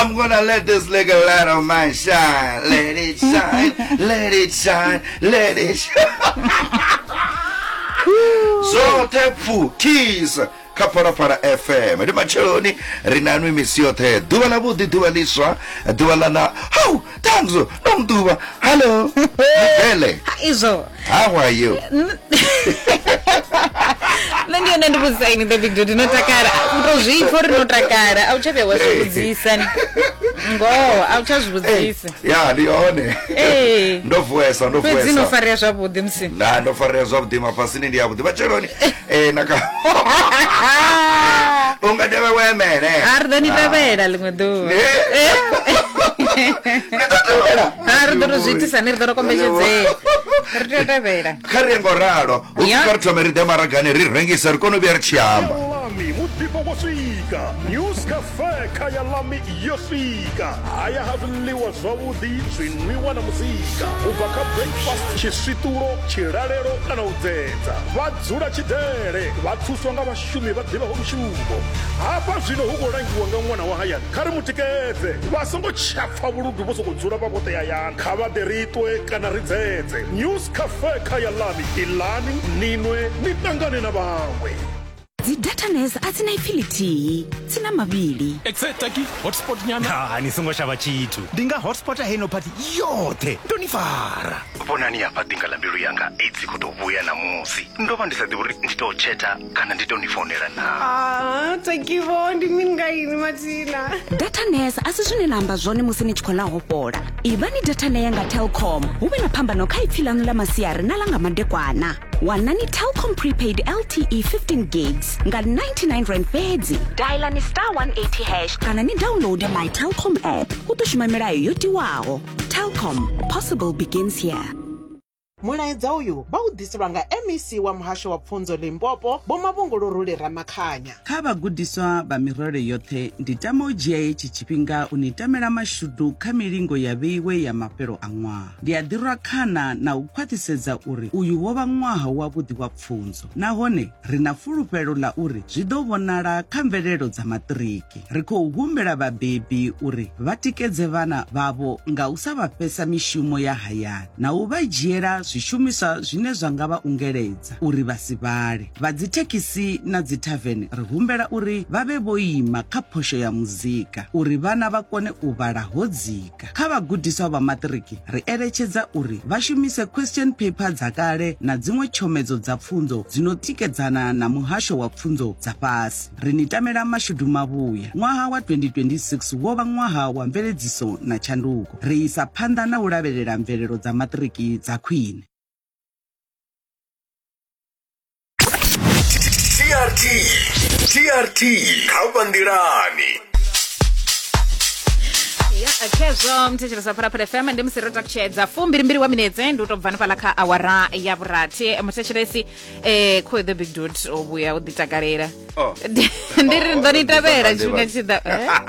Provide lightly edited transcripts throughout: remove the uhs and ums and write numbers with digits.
I'm gonna let this little light of mine shine. Let it shine, let it shine, let it shine. So tepu keys kapara para FM di macheloni rinanwi misiote duala budi dualiswa dualana how thanks don't do hello hele izo how are you nani nandi buzaini the big dude notakara utozvifo rinotakara auchabe wazvibudzisa ngo auchazvibudzisa ya ndione ndovwesa dzinofarira zvabudi msi ndofarira zvabudi mapasini ndiyabudi macheloni naka ungadeve wemene aridonitavera limwe duva aridorozvitisa neridorokombechedzera ritotavera karengo raro ukaritome ridemaragane rirengisa rikonovya richiyamba News Cafe Kaya Lami Yosika. I have liwa zawudi zwinwiwa na muzika. Ubaka breakfast chisituro chirarero kana udzedza. Vadzura chidere vatuswa nga vashumi vadziva homushumo. Apa zvino hukorangiwa nga mwana wa hayani. Kari mutikedze vasongo chapfa vuludu vosokudzura papote yayani. Khavaderitwe kana ridzedze. News Cafe Kaya Lami ilani ninwe nitangane na vamwe. Zidatanez atina ifiliti tsina mavili exetaki hotspot nyana nisingo shava chitu dinga hotspot heno pati yote ndonifara bonani apa dinga la mbilu yanga itsi kutovuya na musi ndova ndisadiburi nditocheta kana nditonifonera na takivondi mingaini matina Datanez asizvine namba zvone musi nichikola hopola ivani datane yanga Telkom huve na phambano khaipfilano la masiyari nalanga madekwana wanani Telkom prepaid LTE 15 gigs nga 99 rand bedzi dial ni *180# kana ni download my Telkom app utoshimamirayo yotiwaho Telkom possible begins here. Mulaedza uyu baudisirwa nga MEC wa muhasho wa pfunzo Limpopo bomavunguluru Ramakhanya. Kha vhagudiswa vha mirole yoṱhe ndi tama u dzhia hetshi tshifhinga u ni tamela mashudu kha milingo ya vheiwe ya mafhelo a ṅwaha. Ndi a ḓirwa khana na u khwaṱhisedza uri uyu wo vha ṅwaha wavhuḓi wa pfunzo nahone ri na fulufhelo ḽa uri zwi ḓo vhonala kha mvelelo dza maṱiriki. Ri khou humbela vhabebi uri vha tikedze vhana vhavho nga u sa vha fhesa mishumo ya hayani na u vha dzhiela zwishumiswa zwine zwa nga vha ungeledza uri vha si vhale. Vha dzithekisi na dzithaveni ri humbela uri vha vhe vho ima kha phosho ya muzika uri vhana vha kone u vhala ho dzika. Kha vhagudiswa vha maṱiriki ri eletshedza uri vha shumise question paper dza kale na dziṅwe tshomedzo dza pfunzo dzino tikedzana na muhasho wa pfunzo dza fhasi. Ri ni tamela mashudu mavhuya. Ṅwaha wa 2026 wo vha ṅwaha wa mveledziso na tshanduko. Ri isa phanḓa na u lavhelela mvelelo dza maṱiriki dza khwine. TRT Khabandilani. Kezvo mutechera para FM ndi musirota kuchedza 2 wa minetse ndi utobva pala kha awara ya burati mutecheresi ku the big dude obuya uditakarera ndiri ndonitavera chimwe chida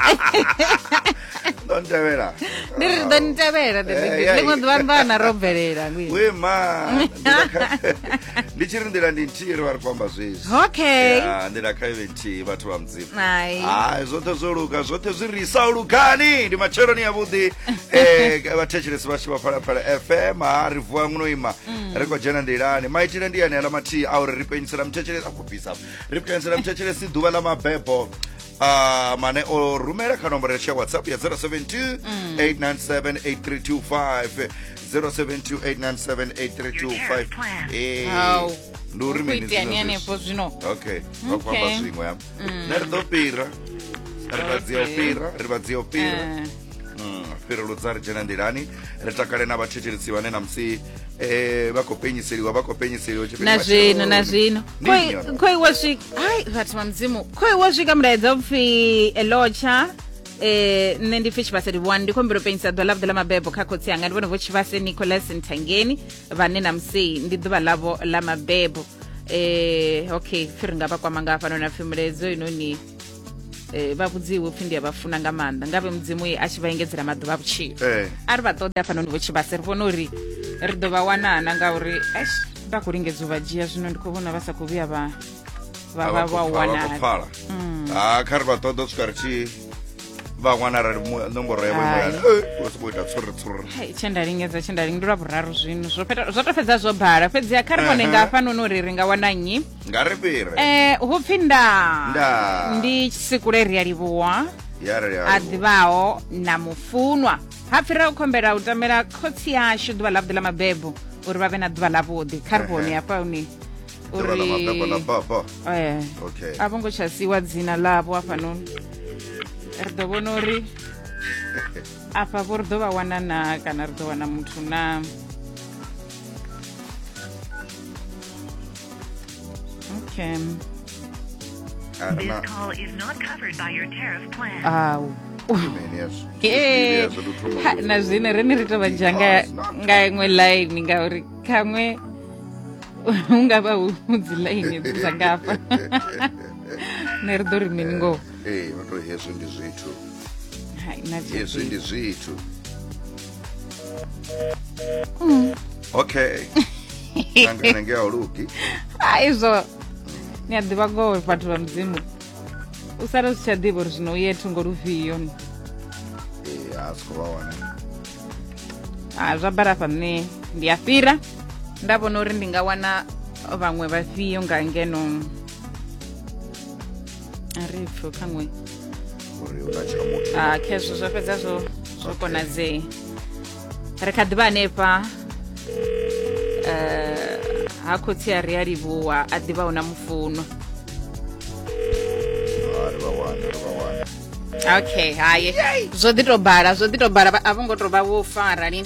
ndonitavera ndiri ndonitavera ndimwe ndvana robverera we ma ndichiri ndira ndintiri vari kwamba zvizvi okay ndidakaiventii vatu vamdzima zvote zvoruka zvote zvirisaurukani ndi macheroni yavudi vatecheresi vachiva para FM rivuwa munoima rekojena ndirani maitire ndiyani ala mati auri ripenyisira mutecheresi akubvisa ripenyisira mutecheresi dhuva lamabhebho mane orumera kanombora ya WhatsApp ya 072-897-8325 072-897-8325 nduri mini zvino okay vakwamba zvimwe yam neridopira rivadziopira fero ludzari jena ndirani ritakale na vachecheresi vane namsi vakopenyiseriwa nazvino koi wasvika ai vatima mdzimu koi wasvika muraedza upfi elocha nne ndipfi chivase riwani ndikombero penyisa dwa lavo de la mabebo khakotsi yanga ndivone vo chivase Nicholas Ntangeni vane namsi ndi dhuva lavo la mabebo okay firi ngava kwamanga afano na fimuledzo inoni vabudziwe upfi ndi yavafuna nga maanḓa ngave mudzimu uye achivaengedzera maḓuvha vhutshilo ari vaṱoḓe afanoni vo chivase ri vona uri ri ḓo vha wanana ngauri ndakulingedza u vha dzhia zwino ndi khou vhona vha sa khou vhuya vha wanala kha ri vha ṱoḓa u swika ri tshi vangwana rari nomboro yavo moyana wosiboita tsuri chendaringedza vhuraru zvino zvotofedza zvobhara fedzia karibone ngafa nonori ringa wana nyi ngaripire hupfi nda ndi siku leri yalivuwa adhivaho na mufunwa hapfirira kukhombera utamira khotsi yashu dhuva lavudi la mabebo uri vave na dhuva lavudi karibone apa uni uri avongo chasiwa dzina lavo apa nono ri do vona uri apa vo ri do va wana na kana ri do wana muthu na okay. This call is not covered by your tariff plan. Na zvine rini ri tova janga ngaimwe line ngauri kamwe ungava udzilaini dzangafa neri do rimini ngo hezwi ndi zwithu hezwi ndi zwithu okay nenge auluki izvo ni a ḓivha ngoho vhathu vha mudzimu u sala zwi tsha ḓivha uri zwino uye thungo lufhio zwa barafa nne ndi a fhira nda vhona uri ndi nga wana vhaṅwe vhafhio nga ngeno ari pfho khaṅwe khezwo zwo fhedza zwo konadzea ri kha ḓivha hanefha ha khotsi a ri a livhuwa a ḓivha hu na mufuno okay haye zwo ḓi to bala a vho ngo to vha vho fara lini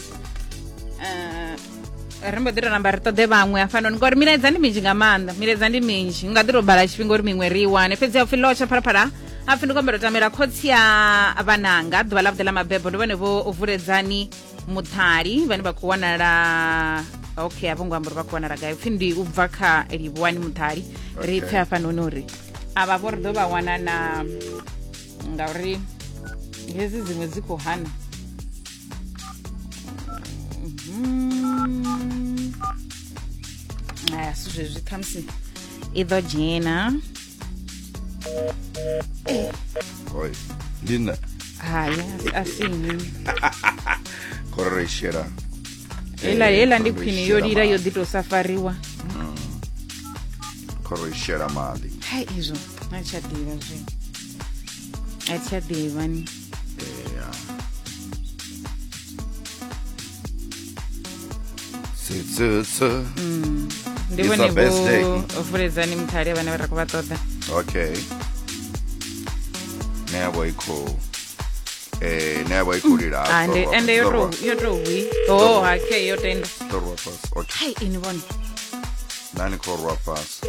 ri mbo ḓi to namba ri ṱoḓe vhaṅwe afanoni ngori milaedza ndi minzhi nga maanḓa milaedza ndi minzhi nga ḓi to bala tshifhinga uri miṅwe ri i wane fhedzi a pfhi lotsha phalaphala a pfhi ndi kombela u tamela khotsi ya vhananga ḓuvha ḽa vhuḓe ḽa mabebo ndi vhone vho vuledzani muṱhali vhane vha khou wanala okay a vho ngo amba uri vha khou wanala gai pfhi ndi u bva kha livhuwani muṱhali ri pfhe afanoni uri avha vho ri ḓo vha wana na ngauri hezi dziṅwe dzi khou hana si zwezwi khamusi i ḓo dzhena ndi nṋe hayi asini koreshela hela ndi khwini yo lila yo ḓi to safariwa koreshela maḓi hai izwo a tsha ḓivha zwi a tsha ḓivha ni ndi vhone vho vuledzani muṱhali vhane vha khou vha ṱoḓa okay neyavo ikho lila ende yo to wi okay yo tenda hai ini vhone nani khorwa fast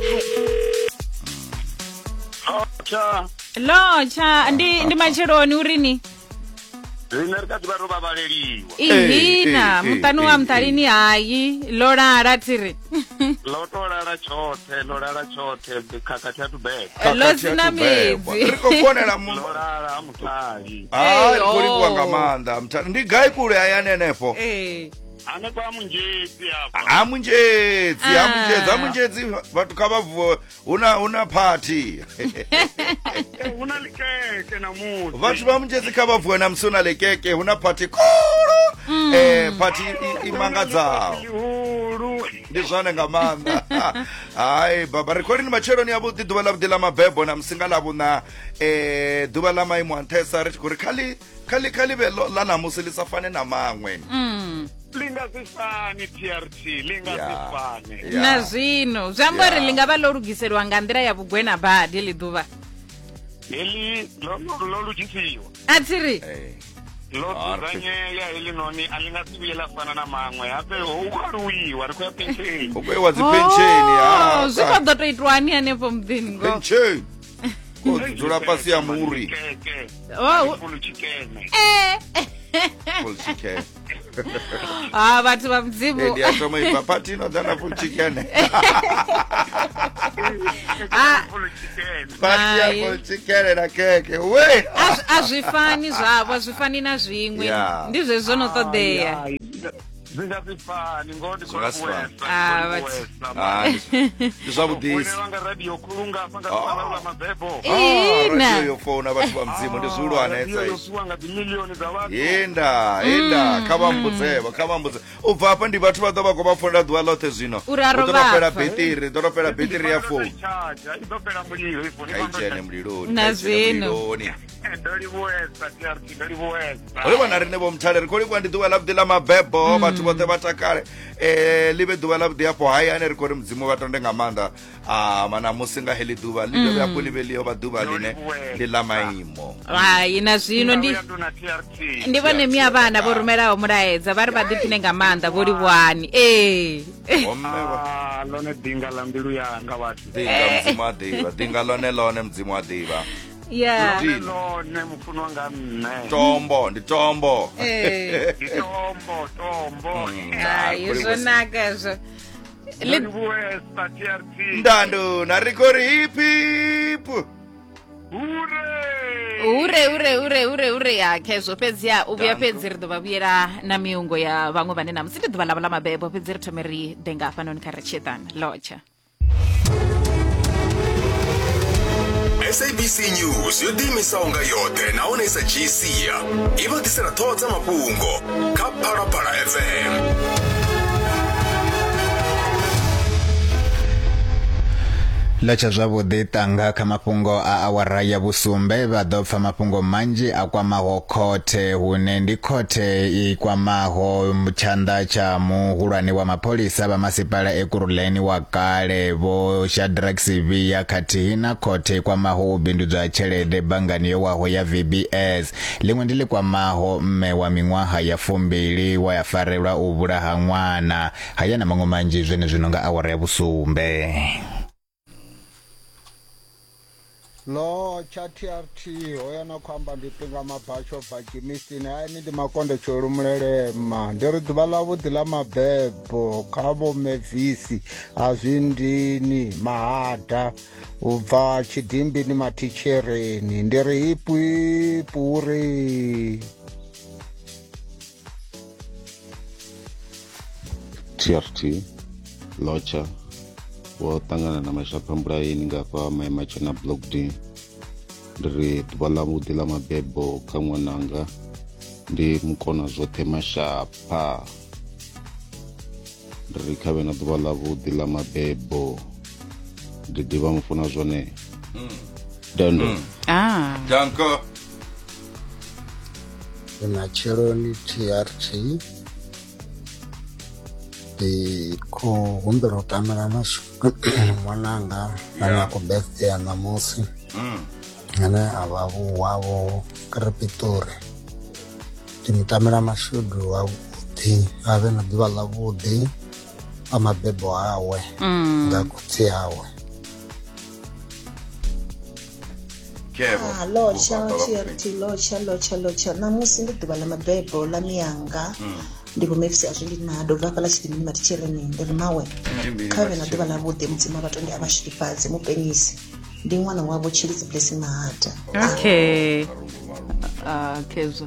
locha ndi matsheloni urini rine ri kati vha valeliwa ihina mutani wa muṱhalini hayi lo lala tiri lo to lala tshoṱhe khakhathi a tu beba lo sina midzi ri khou fonela lo lala muṱhali khou livhuwa nga maanḓa muṱhali ndi gai kule hayani henefho hanefho ha munjedzi vhathu kha vha vuwe huna party huna likeke na musi vhathu vha munjedzi kha vha vuwe na musi huna likeke huna party khulu party imangadzaho ndi zwone nga maanḓa hayi baba ri khou ri ni matsheloni avhuḓi ḓuvha ḽa vhuḓi ḽa mabebo na musinga ḽa vhuna ḓuvha ḽa maimo a nṱhesa ri tshi khou ri khali vhe ḽa namusi ḽi sa fane na maṅwe lingasifani TRT lingasifani na zwino zwi amba uri li nga vha ḽo lugiseliwa nga nḓila ya vhugwena badi ḽi ḓuvha heḽi ḽo lugisiwa a thiri lo dzudzanyea heḽi noni a ḽi nga si vhuye ḽa fana na maṅwe hape hu khou aluwiwa ri khou ya pensheni hu khou iwa dzi pensheni zwi khou ḓo to itwani hanefho muḓini ngo pensheni ko dzula fhasi ya muri full chicken vhathu vha mudzimu ndi atoma ipa party no dzana full chicken party ya full chicken na keke we a zwifani zwavho zwifani na zwiṅwe ndi zwe zwo no ṱoḓea Zingazifani ngodi Zingazifani. Ndizabudisi. Wanga radio kulunga fanga la mabebo. Radio yofona abantu bamzimu ndizulwana etsa. Yosuwanga dimillion za watu. Enda kabambuze. Ubva apa ndi bathu vha ḓo bafunda ḓuvha ḽoṱhe zwino. Utopela betiri ya phone. Idopela mulilo ifo. Kaijene mliloni. Na zwino. Uri vana rine bomthale ri kholi kwa ndi ḓuvha ḽavhuḓi ḽa mabebo bathu vhoṱhe vha takale ḽi vhe ḓuvha ḽavhuḓi hafho hayani ri khou ri mudzimu vha tonde nga maanḓa mana musi nga heḽi ḓuvha ḽi dovhe hafhu ḽi vhe ḽi yo vha ḓuvha ḽine ḽi ḽa maimo. Hai na zwino ndi vhone miya vhana vho rumelaho mulaedza vha ri vha ḓiphine nga maanḓa vho livhuwani lone dinga ḽa mbilu yanga vhathu dinga mudzimu a ḓivha dinga lone mudzimu a ḓivha. Yeah. Lone mufuni wanga nne. Tombo. Tombo. Hayi zonaka zo. Ndando na rikori hip. Ure ya kezo fhedzi ya ubuya fhedzi ri ḓovha vhuyela na miungo ya vhaṅwe vhane na musi ndi ḓuvha ḽavho ḽa mabebo fhedzi ri thome ri ḓe nga hafhanoni kha Ratshedana Lotsha. SABC News yo ḓiimisaho nga yoṱhe nahone i sa dzhii sia i vha ḓisela ṱhoho dza mafhungo kha Phalaphala FM. Lotsha zwavhuḓi ṱanga kha mafhungo a awara ya vhusumbe vha ḓo pfa mafhungo manzhi a kwamaho khothe hune ndi khothe i kwamaho tshanḓa tsha muhulwane wa mapholisa vha masipala Ekurhuleni wa kale vho Shadrack Sibiya khathihi na khothe i kwamaho u bindudzwa tshelede bangani yo waho ya VBS. Ḽiṅwe ndi ḽi kwamaho mme wa miṅwaha ya 2 wa ya farelwa u vhulaha ṅwana. Haya na maṅwe manzhi zwino nga awara ya vhusumbe. Lo TRT hoya na khamba ndi pinga mabhatsho bva Jimistin ayini ndi makonde tsholu mulelema ndi ri ḓuvha ḽavhuḓi ḽa mabebo kha vho Mevisi Azwindini Mahada u bva Tshidimbini Matitshereni ndi ri ipuri TRT Lotsha wo ṱangana na mashaphambulayini nga fha maimachena block D ndi ri ḓuvha ḽavhuḓi ḽa mabebo kha ṅwananga ndi mukona zwoṱhe mashapha ndi ri kha vhe na ḓuvha ḽavhuḓi ḽa mabebo ndi ḓivha mufuna zwone Dando Danko Matsheloni TRT ko humbela u tamela ṅwananga ane a khou birthday a ṋamusi ane a vha wavho kha Pitori ndi mutamela mashudu avhuḓi a vhe na ḓuvha ḽavhuḓi a mabebo awe nga khotsi awe. Lotsha TRT Lotsha ṋamusi ndi ḓuvha ḽa mabebo ḽa miyanga ndi vho Mevisi Azwindini Mahada ubva hafhaḽa Tshidimbini Matitshereni ndi ri mawe kha vhe na ḓuvha ḽavhuḓi mudzimu vhatonde a vhashifhadzi mupenyisi ndi ṅwana wavho Tshilidzi Blessing Mahada. Kezo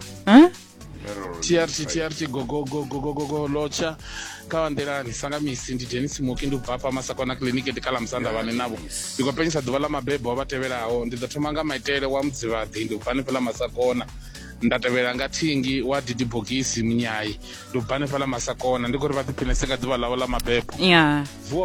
TRT go Lotsha kawandelani sangamisi ndi Dennis Muki ndi ubva hafha Masakona clinic ndi kala musanda vhane navho ndi khou penyisa ḓuvha ḽa mabebo vhatevhelaho ndi ḓo thoma nga maitele wa mudzivhaḓi ndi ubva hanefhaḽa Masakona nda tevhela nga Thingi wa Didi Bogisi Mnyayi ndi ubva hanefhaḽa Masakona ndi khou ri vha ḓiphinese nga ḓuvha ḽavho ḽa mabebo. Vuwa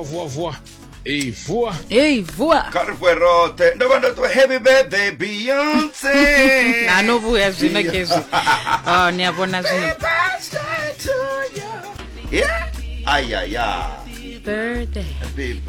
vuwa kari rote ndo vha ndo ṱwa happy birthday Beyonce na no vhuya zwino kezwo ni a vhona zwino yeah ayaya birthday